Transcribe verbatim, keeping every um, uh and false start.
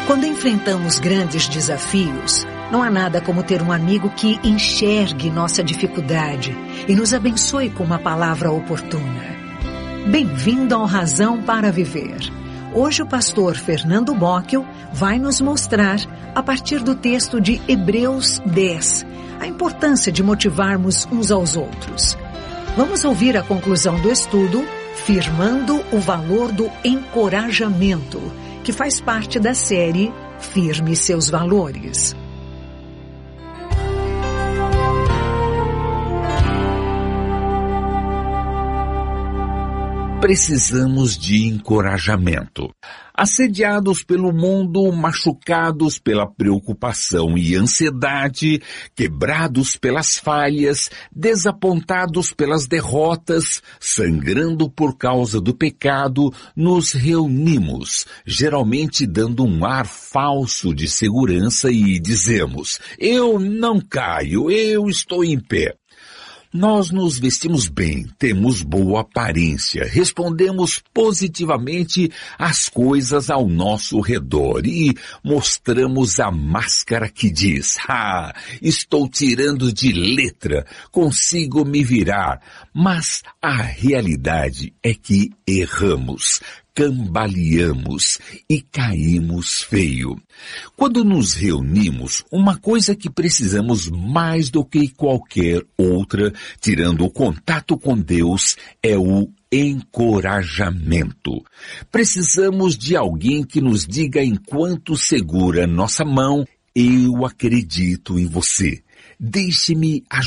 Quando enfrentamos grandes desafios, não há nada como ter um amigo que enxergue nossa dificuldade e nos abençoe com uma palavra oportuna. Bem-vindo ao Razão para Viver. Hoje o pastor Fernando Bocchio vai nos mostrar, a partir do texto de Hebreus dez, a importância de motivarmos uns aos outros. Vamos ouvir a conclusão do estudo, Firmando o Valor do Encorajamento, que faz parte da série Firme Seus Valores. Precisamos de encorajamento. Assediados pelo mundo, machucados pela preocupação e ansiedade, quebrados pelas falhas, desapontados pelas derrotas, sangrando por causa do pecado, nos reunimos, geralmente dando um ar falso de segurança e dizemos: eu não caio, eu estou em pé. Nós nos vestimos bem, temos boa aparência, respondemos positivamente às coisas ao nosso redor e mostramos a máscara que diz: ah, estou tirando de letra, consigo me virar. Mas a realidade é que erramos, cambaleamos e caímos feio. Quando nos reunimos, uma coisa que precisamos mais do que qualquer outra, tirando o contato com Deus, é o encorajamento. Precisamos de alguém que nos diga enquanto segura nossa mão: eu acredito em você. Deixe-me ajudar.